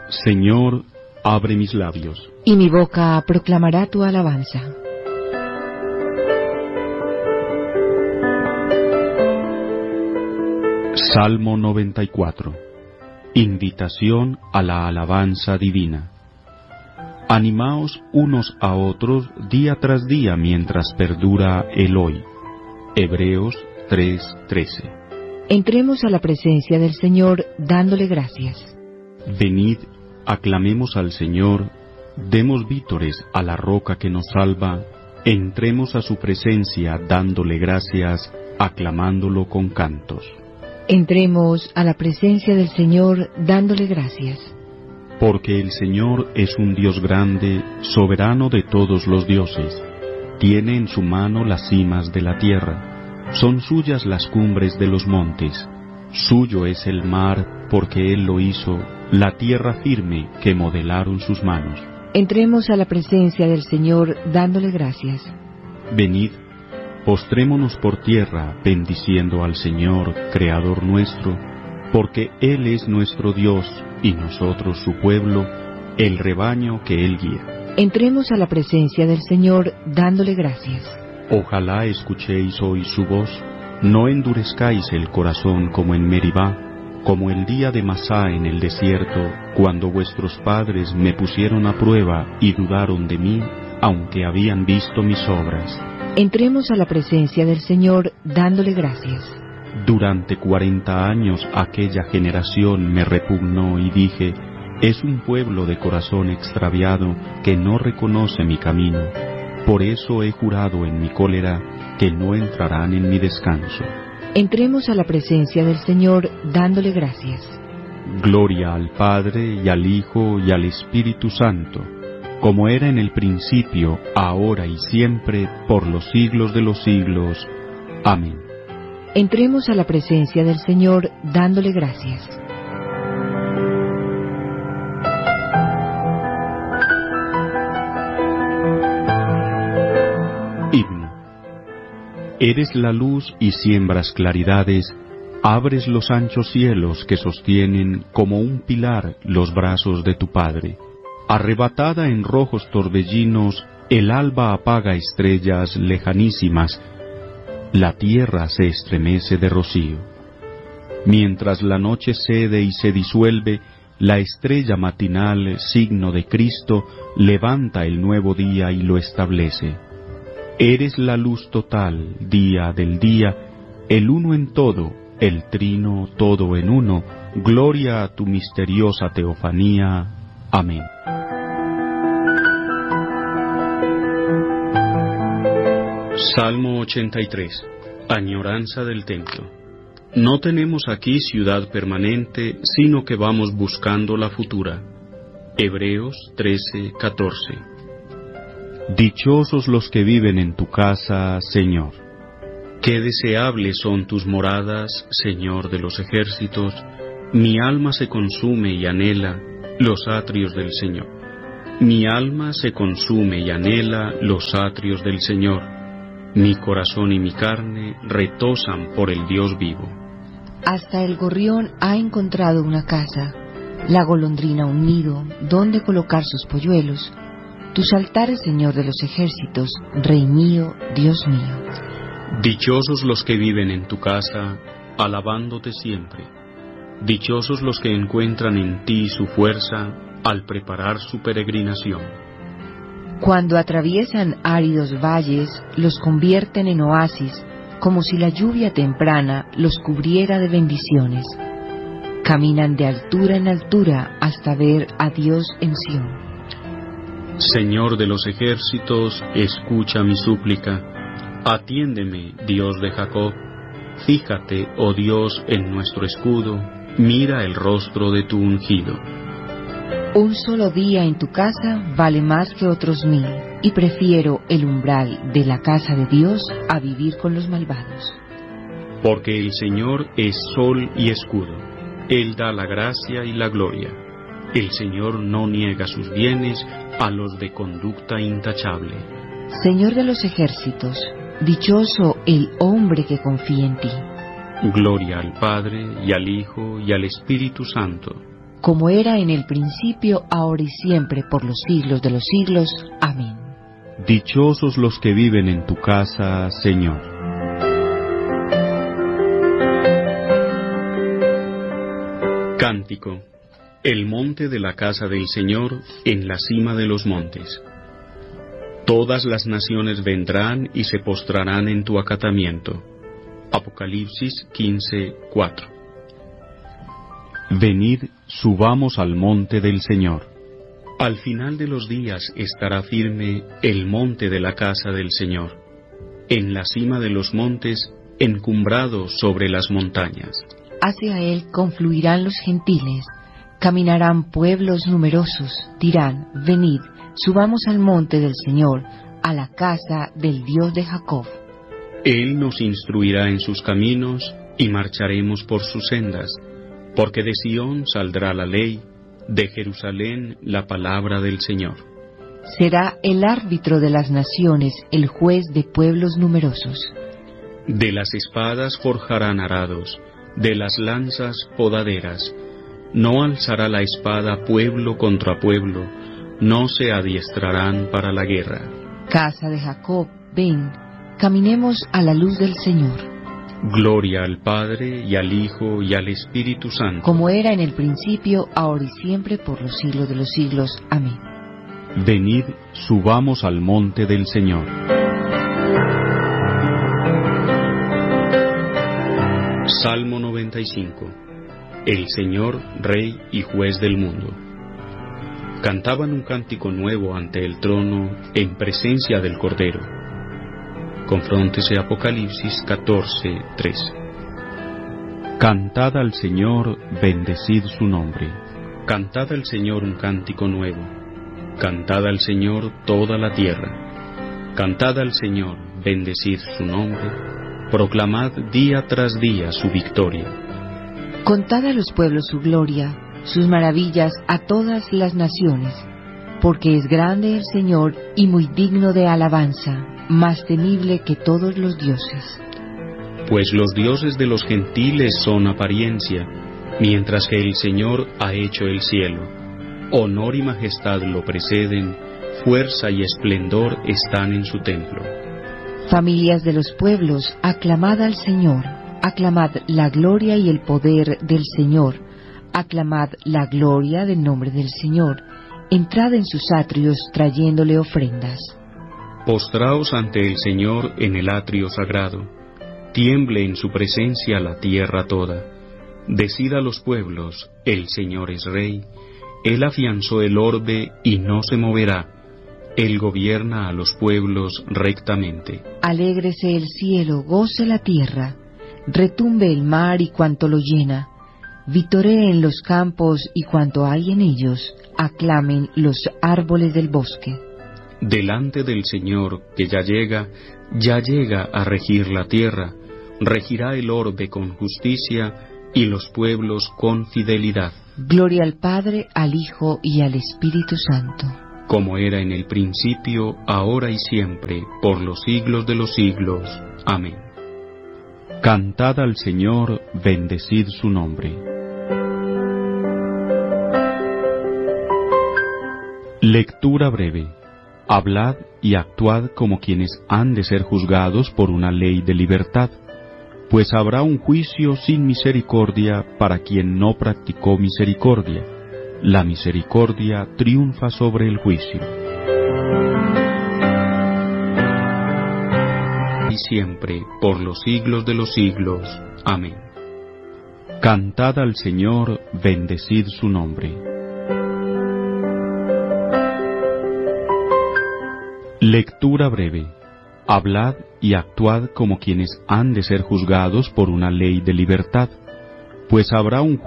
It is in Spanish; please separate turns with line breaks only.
Señor, abre mis labios,
y mi boca proclamará tu alabanza.
Salmo 94. Invitación a la alabanza divina. Animaos unos a otros día tras día mientras perdura el hoy. Hebreos 3:13.
Entremos a la presencia del Señor dándole gracias.
Venid, aclamemos al Señor, demos vítores a la roca que nos salva, entremos a su presencia dándole gracias, aclamándolo con cantos.
Entremos a la presencia del Señor dándole gracias.
Porque el Señor es un Dios grande, soberano de todos los dioses. Tiene en su mano las cimas de la tierra. Son suyas las cumbres de los montes. Suyo es el mar, porque Él lo hizo, la tierra firme que modelaron sus manos.
Entremos a la presencia del Señor dándole gracias.
Venid, postrémonos por tierra, bendiciendo al Señor, Creador nuestro, porque Él es nuestro Dios, y nosotros su pueblo, el rebaño que Él guía.
Entremos a la presencia del Señor dándole gracias.
Ojalá escuchéis hoy su voz, no endurezcáis el corazón como en Meribá, como el día de Masá en el desierto, cuando vuestros padres me pusieron a prueba y dudaron de mí, aunque habían visto mis obras.
Entremos a la presencia del Señor dándole gracias.
Durante 40 años aquella generación me repugnó y dije, es un pueblo de corazón extraviado que no reconoce mi camino. Por eso he jurado en mi cólera que no entrarán en mi descanso.
Entremos a la presencia del Señor dándole gracias.
Gloria al Padre y al Hijo y al Espíritu Santo, como era en el principio, ahora y siempre, por los siglos de los siglos. Amén.
Entremos a la presencia del Señor dándole gracias.
Himno. Eres la luz y siembras claridades, abres los anchos cielos que sostienen como un pilar los brazos de tu Padre. Arrebatada en rojos torbellinos, el alba apaga estrellas lejanísimas, la tierra se estremece de rocío. Mientras la noche cede y se disuelve, la estrella matinal, signo de Cristo, levanta el nuevo día y lo establece. Eres la luz total, día del día, el uno en todo, el trino todo en uno, gloria a tu misteriosa teofanía. Amén. Salmo 83. Añoranza del templo. No tenemos aquí ciudad permanente, sino que vamos buscando la futura. Hebreos 13:14. Dichosos los que viven en tu casa, Señor. Qué deseables son tus moradas, Señor de los ejércitos. Mi alma se consume y anhela los atrios del Señor. Mi alma se consume y anhela los atrios del Señor. Mi corazón y mi carne retosan por el Dios vivo.
Hasta el gorrión ha encontrado una casa, la golondrina un nido, donde colocar sus polluelos. Tus altares, Señor de los ejércitos, Rey mío, Dios mío.
Dichosos los que viven en tu casa, alabándote siempre. Dichosos los que encuentran en ti su fuerza al preparar su peregrinación.
Cuando atraviesan áridos valles, los convierten en oasis, como si la lluvia temprana los cubriera de bendiciones. Caminan de altura en altura hasta ver a Dios en Sión.
Señor de los ejércitos, escucha mi súplica. Atiéndeme, Dios de Jacob. Fíjate, oh Dios, en nuestro escudo. Mira el rostro de tu ungido.
Un solo día en tu casa vale más que otros 1000, y prefiero el umbral de la casa de Dios a vivir con los malvados.
Porque el Señor es sol y escudo. Él da la gracia y la gloria. El Señor no niega sus bienes a los de conducta intachable.
Señor de los ejércitos, dichoso el hombre que confía en ti.
Gloria al Padre, y al Hijo, y al Espíritu Santo.
como era en el principio, ahora y siempre, por los siglos de los siglos. Amén.
Dichosos los que viven en tu casa, Señor. Cántico. El monte de la casa del Señor en la cima de los montes. Todas las naciones vendrán y se postrarán en tu acatamiento. Apocalipsis 15:4. Venid, subamos al monte del Señor. Al final de los días estará firme el monte de la casa del Señor, en la cima de los montes, encumbrado sobre las montañas.
Hacia él confluirán los gentiles, caminarán pueblos numerosos, dirán, venid, subamos al monte del Señor, a la casa del Dios de Jacob.
Él nos instruirá en sus caminos, y marcharemos por sus sendas, porque de Sión saldrá la ley, de Jerusalén la palabra del Señor.
Será el árbitro de las naciones, el juez de pueblos numerosos.
De las espadas forjarán arados, de las lanzas podaderas. No alzará la espada pueblo contra pueblo, no se adiestrarán para la guerra.
Casa de Jacob, ven, caminemos a la luz del Señor.
Gloria al Padre, y al Hijo, y al Espíritu Santo.
Como era en el principio, ahora y siempre, por los siglos de los siglos. Amén.
Venid, subamos al monte del Señor. Salmo 95. El Señor, Rey y Juez del mundo. Cantaban un cántico nuevo ante el trono, en presencia del Cordero. Confróntese Apocalipsis 14:13. Cantad al Señor, bendecid su nombre. Cantad al Señor un cántico nuevo. Cantad al Señor toda la tierra. Cantad al Señor, bendecid su nombre. Proclamad día tras día su victoria.
Contad a los pueblos su gloria, sus maravillas a todas las naciones, porque es grande el Señor y muy digno de alabanza, más temible que todos los dioses.
Pues los dioses de los gentiles son apariencia, mientras que el Señor ha hecho el cielo. Honor y majestad lo preceden, fuerza y esplendor están en su templo.
Familias de los pueblos, aclamad al Señor, aclamad la gloria y el poder del Señor, aclamad la gloria del nombre del Señor, entrad en sus atrios trayéndole ofrendas.
Postraos ante el Señor en el atrio sagrado, tiemble en su presencia la tierra toda. Decid a los pueblos, el Señor es Rey, Él afianzó el orbe y no se moverá, Él gobierna a los pueblos rectamente.
Alégrese el cielo, goce la tierra, retumbe el mar y cuanto lo llena, vitoreen los campos y cuanto hay en ellos, aclamen los árboles del bosque.
Delante del Señor, que ya llega a regir la tierra, regirá el orbe con justicia y los pueblos con fidelidad.
Gloria al Padre, al Hijo y al Espíritu Santo.
Como era en el principio, ahora y siempre, por los siglos de los siglos. Amén. Cantad al Señor, bendecid su nombre. Lectura breve. Hablad y actuad como quienes han de ser juzgados por una ley de libertad, pues habrá un juicio sin misericordia para quien no practicó misericordia. La misericordia triunfa sobre el juicio. Y siempre, por los siglos de los siglos. Amén. Cantad al Señor, bendecid su nombre. Lectura breve. Hablad y actuad como quienes han de ser juzgados por una ley de libertad, pues habrá un